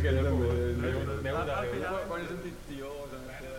Aquell també. Neu de Al Déu. final- Quan he sentit tió,